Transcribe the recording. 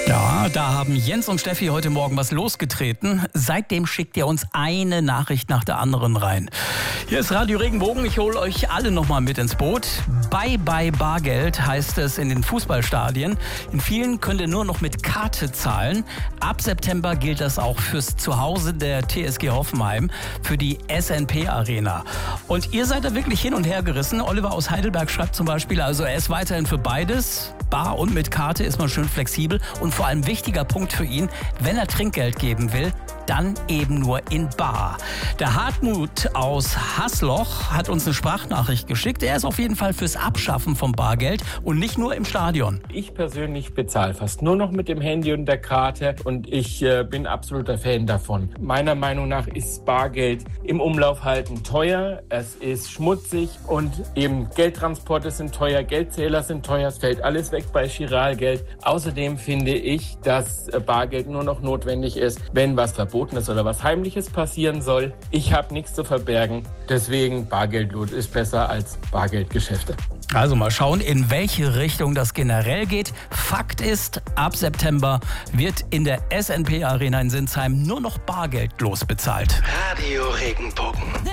Ja, da haben Jens und Steffi heute Morgen was losgetreten. Seitdem schickt ihr uns eine Nachricht nach der anderen rein. Hier ist Radio Regenbogen. Ich hole euch alle nochmal mit ins Boot. Bye bye Bargeld heißt es in den Fußballstadien. In vielen könnt ihr nur noch mit Karte zahlen. Ab September gilt das auch fürs Zuhause der TSG Hoffenheim, für die SNP Arena. Und ihr seid da wirklich hin und her gerissen. Oliver aus Heidelberg schreibt zum Beispiel, also er ist weiterhin für beides. Bar und mit Karte ist man schön flexibel und vor allem wichtiger Punkt für ihn, wenn er Trinkgeld geben will, dann eben nur in Bar. Der Hartmut aus Haßloch hat uns eine Sprachnachricht geschickt. Er ist auf jeden Fall fürs Abschaffen vom Bargeld und nicht nur im Stadion. Ich persönlich bezahle fast nur noch mit dem Handy und der Karte und ich bin absoluter Fan davon. Meiner Meinung nach ist Bargeld im Umlauf halten teuer, es ist schmutzig und eben Geldtransporte sind teuer, Geldzähler sind teuer, es fällt alles weg bei Giralgeld. Außerdem finde ich, dass Bargeld nur noch notwendig ist, wenn was Verbotenes oder was Heimliches passieren soll. Ich habe nichts zu verbergen, deswegen Bargeldlot ist besser als Bargeldgeschäfte. Also mal schauen, in welche Richtung das generell geht. Fakt ist, ab September wird in der SNP Arena in Sinsheim nur noch bargeldlos bezahlt. Radio Regenbogen.